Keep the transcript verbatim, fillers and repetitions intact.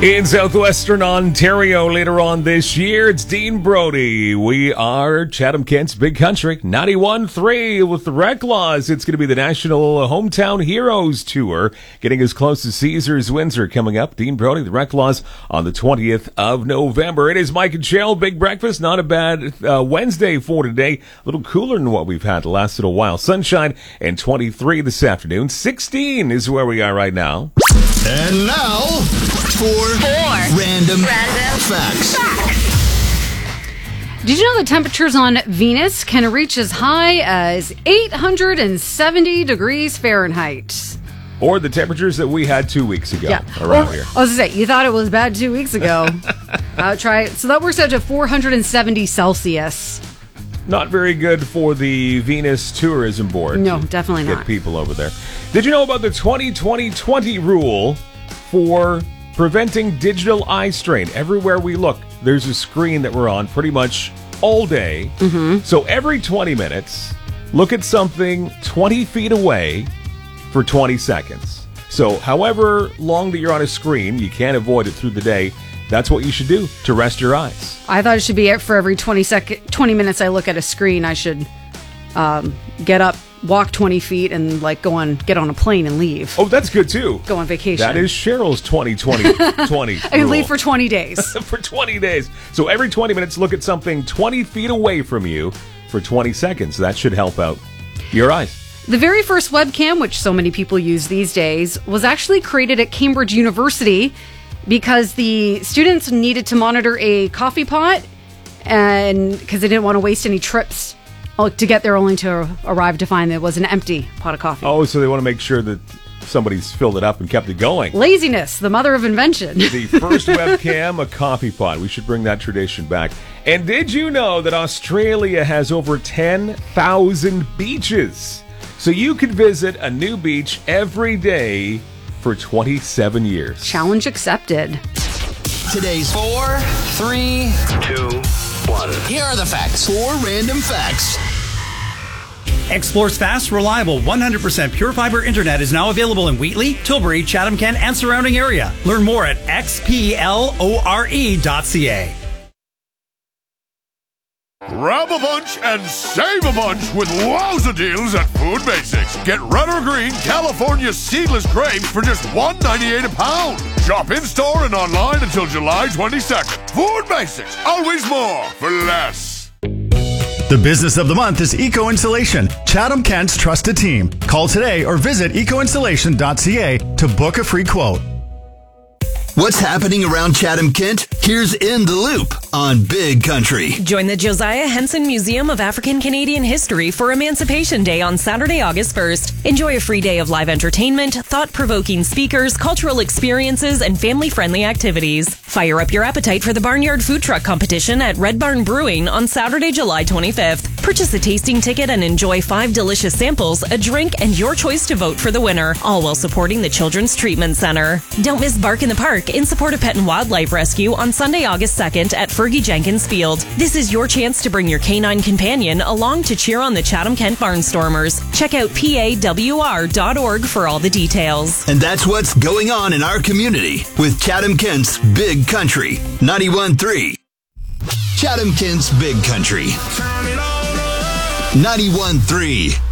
In southwestern Ontario later on this year, it's Dean Brody. We are Chatham-Kent's Big Country, ninety-one point three with the Reclaws. It's going to be the National Hometown Heroes Tour, getting as close as Caesars Windsor coming up. Dean Brody, the Reclaws, on the twentieth of November. It is Mike and Cheryl, Big Breakfast. Not a bad uh, Wednesday for today. A little cooler than what we've had the last little while. Sunshine and twenty-three this afternoon. sixteen is where we are right now. And now, for Four. Random, Random Facts. Facts. Did you know that temperatures on Venus can reach as high as eight hundred seventy degrees Fahrenheit? Or the temperatures that we had two weeks ago Yeah. around Well, here. I was going to say, you thought it was bad two weeks ago. uh, try it. So that works out to four hundred seventy Celsius. Not very good for the Venus Tourism Board. No, to definitely get not. people over there. Did you know about the twenty twenty twenty rule for preventing digital eye strain? Everywhere we look, there's a screen that we're on pretty much all day. Mm-hmm. So every twenty minutes, look at something twenty feet away for twenty seconds. So however long that you're on a screen, you can't avoid it through the day. That's what you should do to rest your eyes. I thought it should be for every twenty second, twenty minutes I look at a screen, I should um, get up, walk twenty feet, and like go on, get on a plane and leave. Oh, that's good too. Go on vacation. That is Cheryl's twenty twenty twenty I can leave for twenty days. for twenty days. So every twenty minutes, look at something twenty feet away from you for twenty seconds. That should help out your eyes. The very first webcam, which so many people use these days, was actually created at Cambridge University because the students needed to monitor a coffee pot, and because they didn't want to waste any trips to get there only to arrive to find that it was an empty pot of coffee. Oh, so they want to make sure that somebody's filled it up and kept it going. Laziness, the mother of invention. The first webcam, a coffee pot. We should bring that tradition back. And did you know that Australia has over ten thousand beaches? So you could visit a new beach every day for twenty-seven years. Challenge accepted. Today's Four, three, two, one. Here are the facts. Four Random Facts. Xplore's fast, reliable, one hundred percent pure fiber internet is now available in Wheatley, Tilbury, Chatham-Kent, and surrounding area. Learn more at x p l o r e dot c a. Grab a bunch and save a bunch with wowza deals at Food Basics. Get red or green California seedless grapes for just one ninety-eight a pound. Shop in-store and online until July twenty-second. Food Basics, always more for less. The business of the month is Eco Installation, Chatham-Kent's trusted team. Call today or visit eco installation dot c a to book a free quote. What's happening around Chatham-Kent? Here's In the Loop on Big Country. Join the Josiah Henson Museum of African Canadian History for Emancipation Day on Saturday, August first. Enjoy a free day of live entertainment, thought-provoking speakers, cultural experiences, and family-friendly activities. Fire up your appetite for the Barnyard Food Truck Competition at Red Barn Brewing on Saturday, July twenty-fifth. Purchase a tasting ticket and enjoy five delicious samples, a drink, and your choice to vote for the winner, all while supporting the Children's Treatment Center. Don't miss Bark in the Park in support of Pet and Wildlife Rescue on Sunday, August second at Fergie Jenkins Field. This is your chance to bring your canine companion along to cheer on the Chatham-Kent Barnstormers. Check out p a w r dot org for all the details. And that's what's going on in our community with Chatham-Kent's Big Country. ninety-one point three. Chatham-Kent's Big Country. ninety-one point three.